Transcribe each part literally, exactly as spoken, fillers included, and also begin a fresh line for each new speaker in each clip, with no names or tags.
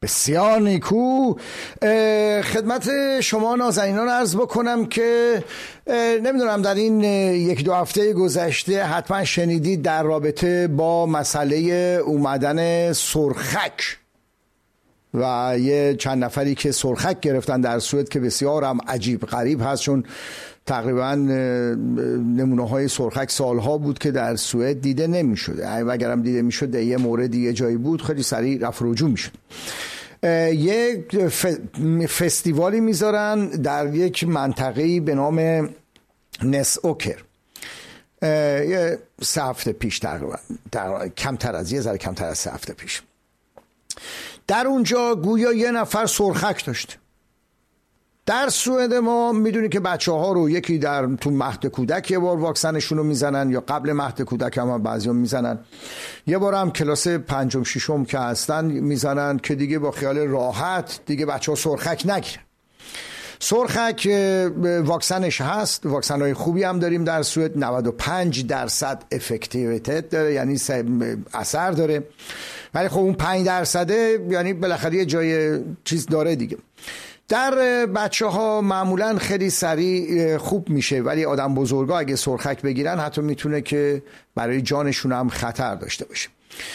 بسیار نیکو. خدمت شما نازنینان عرض بکنم که نمیدونم در این یک دو هفته گذشته حتما شنیدید در رابطه با مسئله اومدن سرخک و یه چند نفری که سرخک گرفتن در سوئد که بسیار هم عجیب غریب هست، چون تقریبا نمونه های سرخک سالها بود که در سوئد دیده نمی شده و اگرم دیده می شد یه موردی یه جایی بود خیلی سریع رفت رجوع می شد. یک فستیوالی میذارن در یک منطقه‌ای به نام نسوکر، یه سه هفته پیش تقریبا، کمتر از یه ذره کمتر از سه هفته پیش. در اونجا گویا یه نفر سرخک داشته. در سوئد ما میدونی که بچه ها رو یکی در تو مهد کودک یه بار واکسنشون رو میزنن، یا قبل مهد کودک هم بعضی هم میزنن، یه بار هم کلاس پنجم ششم که هستن میزنن که دیگه با خیال راحت دیگه بچه ها سرخک نگیرن. سرخک واکسنش هست، واکسن های خوبی هم داریم در سوئد، نود و پنج درصد افکتیویته داره، یعنی اثر داره، ولی خب اون پنج درصده یعنی بالاخره یه جای چیز داره دیگه. در بچه ها معمولا خیلی سریع خوب میشه، ولی آدم بزرگا اگه سرخک بگیرن حتی میتونه که برای جانشون هم خطر داشته باشه.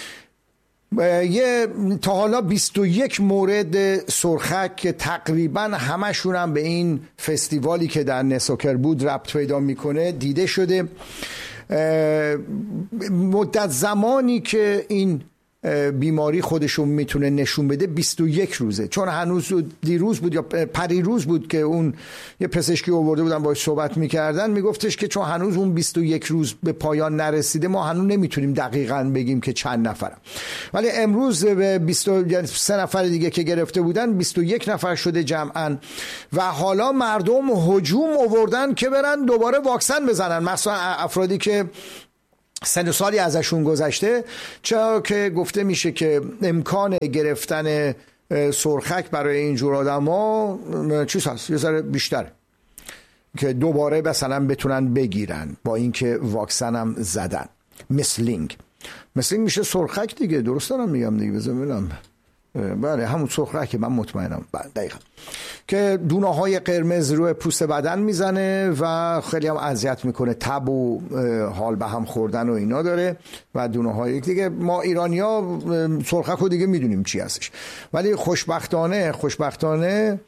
یه تا حالا بیست و یک مورد سرخک که تقریبا همشون هم به این فستیوالی که در نسوکر بود ربط پیدا میکنه دیده شده. مدت زمانی که این بیماری خودشو میتونه نشون بده بیست و یک روزه، چون هنوز دیروز بود یا پریروز بود که اون یه پزشکی آورده بودن باهاش صحبت میکردن، میگفتش که چون هنوز اون بیست و یک روز به پایان نرسیده ما هنوز نمیتونیم دقیقاً بگیم که چند نفرم، ولی امروز به بیست و سه نفر دیگه که گرفته بودن بیست و یک نفر شده جمعاً و حالا مردم هجوم آوردن که برن دوباره واکسن بزنن، مثلا افرادی که سن و سالی ازشون گذشته، چرا که گفته میشه که امکان گرفتن سرخک برای اینجور آدم ها چیز هست، یه ذره بیشتره که دوباره مثلا بتونن بگیرن با اینکه واکسن هم زدن. مسلینگ مسلینگ میشه سرخک دیگه، درست دارم میگم دیگه؟ بذارم ببینم. بله همون سرخک که من مطمئنم دقیقا، که دونه های قرمز روی پوست بدن میزنه و خیلی هم اذیت میکنه، تب و حال به هم خوردن و اینا داره و دونه های دیگه. ما ایرانیا سرخک رو دیگه میدونیم چی هستش، ولی خوشبختانه خوشبختانه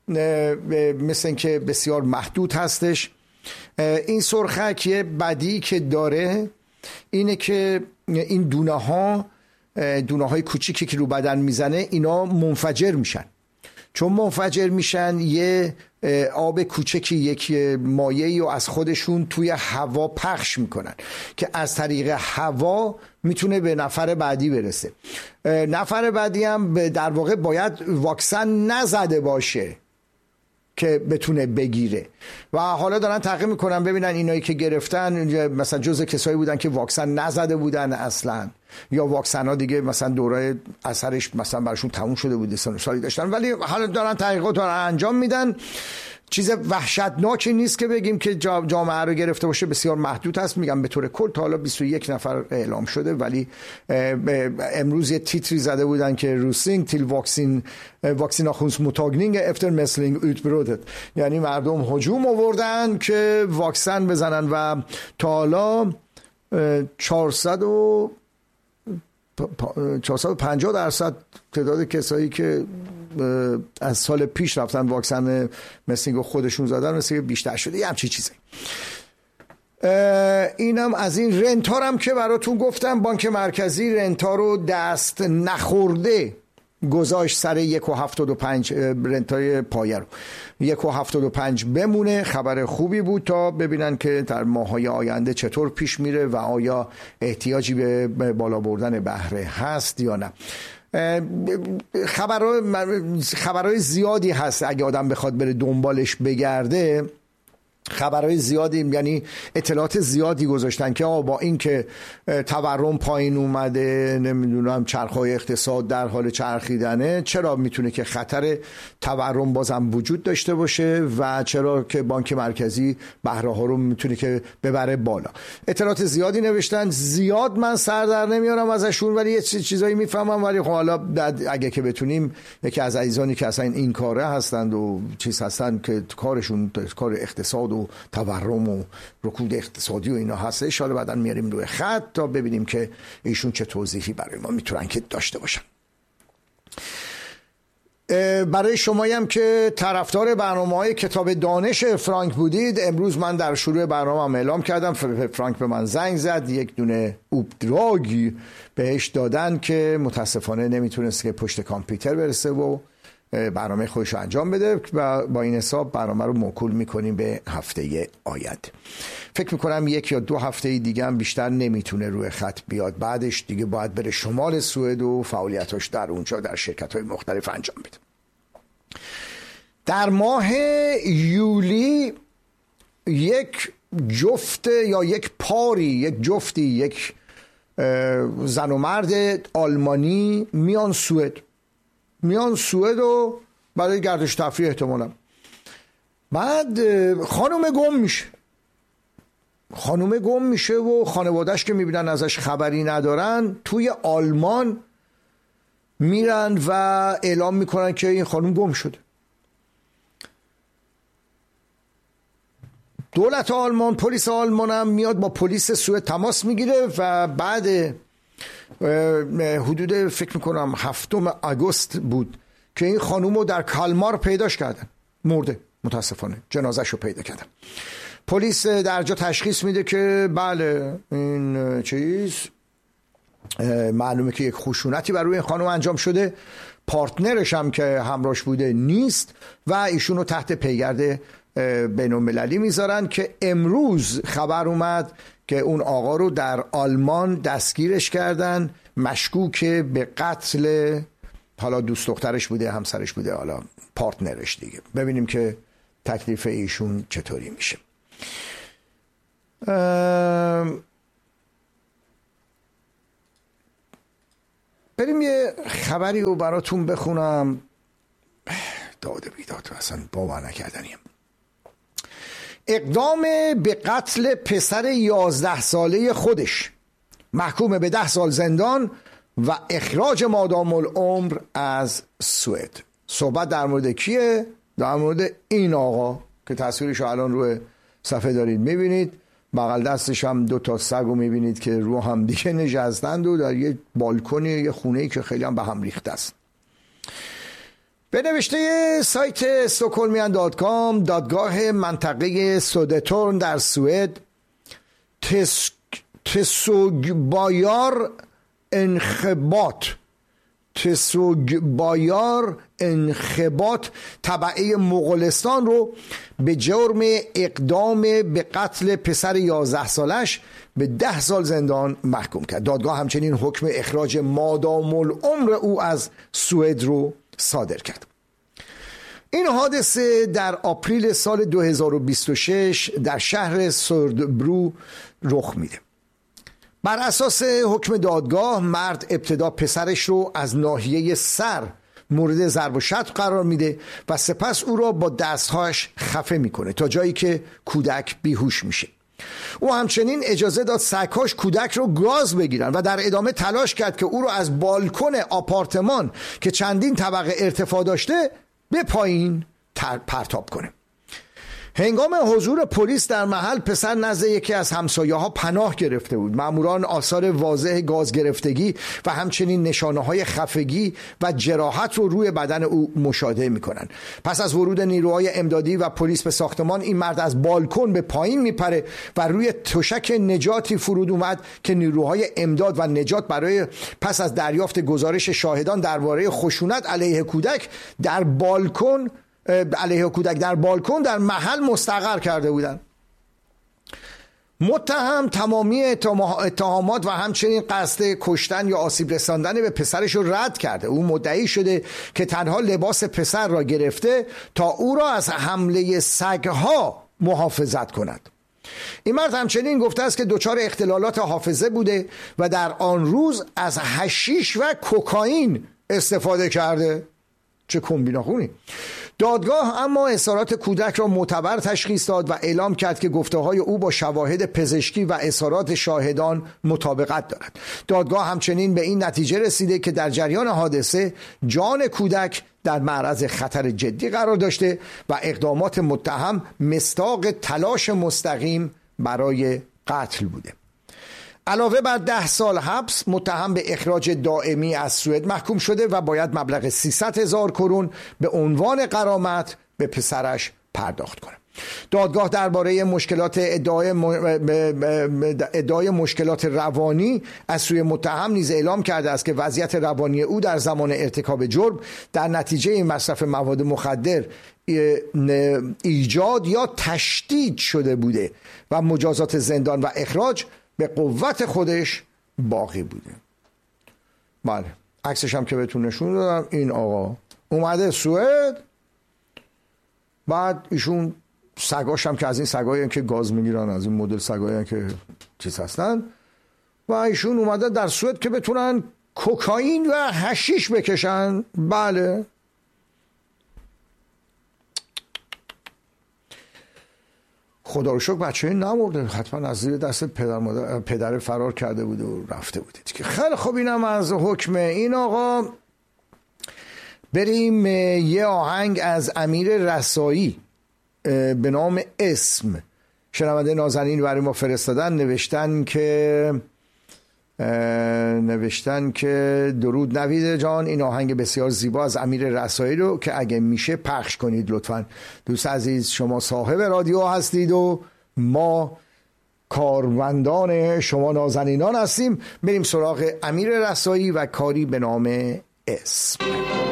مثل اینکه بسیار محدود هستش. این سرخک یه بدی که داره اینه که این دونه ها دونه های کوچیکی که رو بدن میزنه اینا منفجر میشن، چون منفجر میشن یه آب کوچکی، یک مایعی رو از خودشون توی هوا پخش میکنن که از طریق هوا میتونه به نفر بعدی برسه. نفر بعدی هم در واقع باید واکسن نزده باشه که بتونه بگیره و حالا دارن تحقیق میکنن ببینن اینایی که گرفتن مثلا جزء کسایی بودن که واکسن نزده بودن اصلا، یا واکسن ها دیگه مثلا دوره اثرش مثلا براشون تموم شده بوده، سن سالی داشتن، ولی حالا دارن تحقیقات دارن انجام میدن. چیز وحشتناکی نیست که بگیم که جامعه رو گرفته باشه، بسیار محدود هست. میگم به طور کل تا حالا بیست و یک نفر اعلام شده، ولی امروز یه تیتری زده بودن که روسینگ تیل واکسین واکسیناخونس موتاگنینگ افتر مسلینگ اوتبروتت، یعنی مردم هجوم آوردن که واکسن بزنن و تا حالا چهارصد و پنجاه درصد تعداد کسایی که از سال پیش رفتن واکسن مسلینگ خودشون زدن مثل بیشتر شده، یه همچی چیزی. اینم از این. رنتار هم که براتون گفتم، بانک مرکزی رنتار رو دست نخورده گذاشت سر یک و هفتاد و پنج، رنتای پایه رو یک و هفتاد و پنج بمونه. خبر خوبی بود تا ببینن که در ماهای آینده چطور پیش میره و آیا احتیاجی به بالا بردن بهره هست یا نه. خبرهای خبرهای زیادی هست اگه آدم بخواد بره دنبالش بگرده. خبرهای زیادی، یعنی اطلاعات زیادی گذاشتن که آقا با این که تورم پایین اومده، نمیدونم چرخهای اقتصاد در حال چرخیدنه، چرا میتونه که خطر تورم بازم وجود داشته باشه و چرا که بانک مرکزی بهره ها رو میتونه که ببره بالا. اطلاعات زیادی نوشتن، زیاد من سر در نمیارم ازشون، ولی یه چیزایی میفهمم. ولی خب حالا اگه که بتونیم یکی از عزیزانی که اصلا این کاره هستند و چیز هستن که کارشون کار اقتصاد و تورم و رکود اقتصادی و اینا هست، ان شاءالله بعداً میاریم روی خط تا ببینیم که ایشون چه توضیحی برای ما میتونن که داشته باشن. برای شمایی هم که طرفدار برنامه‌های کتاب دانش فرانک بودید، امروز من در شروع برنامه‌ام اعلام کردم، فرانک به من زنگ زد، یک دونه اوپدراگی بهش دادن که متاسفانه نمیتونست که پشت کامپیوتر برسه و برنامه خودش رو انجام بده و با این حساب برنامه رو موکول میکنیم به هفته آینده. فکر میکنم یک یا دو هفته دیگه هم بیشتر نمیتونه روی خط بیاد، بعدش دیگه باید بره شمال سوئد و فعالیتاش در اونجا در شرکت‌های مختلف انجام بده. در ماه یولی یک جفت یا یک پاری یک جفتی یک زن و مرد آلمانی میان سوئد میان سوئد و برای گردش تفریح احتمالا، بعد خانوم گم میشه خانوم گم میشه و خانوادهش که میبینن ازش خبری ندارن توی آلمان میرن و اعلام میکنن که این خانوم گم شده. دولت آلمان، پلیس آلمان هم میاد با پلیس سوئد تماس میگیره و بعد حدود فکر میکنم هفتم آگوست بود که این خانوم رو در کالمار پیداش کردن، مرده، متاسفانه جنازش رو پیدا کردن. پلیس در جا تشخیص میده که بله این چیز معلومه که یک خشونتی بر روی این خانوم انجام شده، پارتنرش هم که همراهش بوده نیست و ایشون رو تحت پیگرد بین المللی میذارن که امروز خبر اومد که اون آقا رو در آلمان دستگیرش کردن، مشکوک به قتل، حالا دوست دخترش بوده، همسرش بوده، حالا پارتنرش دیگه. ببینیم که تکلیف ایشون چطوری میشه. بریم یه خبری رو براتون بخونم، داد بیداد اصلا باور نکردنیم. اقدام به قتل پسر یازده ساله خودش، محکوم به ده سال زندان و اخراج مادام العمر از سوئد. صحبت در مورد کیه؟ در مورد این آقا که تصویرش الان روی صفحه دارید میبینید، بغل دستش هم دو تا سگ رو میبینید که رو هم دیگه نشستند و در یه بالکنی یه خونه‌ای که خیلی هم به هم ریخته است. به نوشته سایت استکهلمیان دات کام، دادگاه منطقه سودتورن در سوئد، تس... تسوگبایار انخباط تسوگبایار انخباط طبعه مغولستان رو به جرم اقدام به قتل پسر یازده سالش به ده سال زندان محکوم کرد. دادگاه همچنین حکم اخراج مادام العمر او از سوئد رو صادر کرد. این حادثه در آپریل سال دو هزار و بیست و شش در شهر سوردبرو رخ میده. بر اساس حکم دادگاه، مرد ابتدا پسرش رو از ناحیه سر مورد ضرب و شتم قرار میده و سپس او را با دستهاش خفه میکنه تا جایی که کودک بیهوش میشه. او همچنین اجازه داد سگ‌هاش کودک رو گاز بگیرن و در ادامه تلاش کرد که او رو از بالکن آپارتمان که چندین طبقه ارتفاع داشته به پایین پرتاب کنه. هنگام حضور پلیس در محل، پسر نزد یکی از همسایه‌ها پناه گرفته بود. ماموران آثار واضح گاز گرفتگی و همچنین نشانه‌های خفگی و جراحت رو روی بدن او مشاهده می‌کنند. پس از ورود نیروهای امدادی و پلیس به ساختمان، این مرد از بالکن به پایین میپره و روی تشک نجاتی فرود اومد که نیروهای امداد و نجات برای پس از دریافت گزارش شاهدان درباره خشونت علیه کودک در بالکن علیه کودک در بالکن در محل مستقر کرده بودند. متهم تمامی اتهامات و همچنین قصد کشتن یا آسیب رساندن به پسرش رو رد کرده. او مدعی شده که تنها لباس پسر را گرفته تا او را از حمله سگها محافظت کند. این مرد همچنین گفته است که دچار اختلالات حافظه بوده و در آن روز از حشیش و کوکائین استفاده کرده. چه کمبیناخونی. دادگاه اما اظهارات کودک را معتبر تشخیص داد و اعلام کرد که گفته‌های او با شواهد پزشکی و اظهارات شاهدان مطابقت دارد. دادگاه همچنین به این نتیجه رسیده که در جریان حادثه جان کودک در معرض خطر جدی قرار داشته و اقدامات متهم مصداق تلاش مستقیم برای قتل بوده. علاوه بر ده سال حبس، متهم به اخراج دائمی از سوئد محکوم شده و باید مبلغ سیصد هزار کرون به عنوان غرامت به پسرش پرداخت کنه. دادگاه درباره مشکلات ادعای, م... ادعای مشکلات روانی از سوی متهم نیز اعلام کرده است که وضعیت روانی او در زمان ارتکاب جرم در نتیجه مصرف مواد مخدر ایجاد یا تشدید شده بوده و مجازات زندان و اخراج به قوت خودش باقی بوده. بله، عکسش هم که بهتون نشون دادم. این آقا اومده سوئد، بعد ایشون سگاش هم که از این سگایی که گاز میگیرن، از این مدل سگایی که چیز هستن، و ایشون اومده در سوئد که بتونن کوکائین و حشیش بکشن. بله، خدا رو شکر بچه این نمورده، حتما از زیر دست پدر, مادر، پدر فرار کرده بوده و رفته بوده که خیلی خوب. اینم از حکم این آقا. بریم یه آهنگ از امیر رسایی به نام اسم. شنونده نازنین برای ما فرستادن، نوشتن که نوشتن که درود نوید جان، این آهنگ بسیار زیبا از امیر رسایی رو که اگه میشه پخش کنید لطفاً. دوست عزیز، شما صاحب رادیو هستید و ما کارمندان شما نازنینان هستیم. بریم سراغ امیر رسایی و کاری به نام اسم.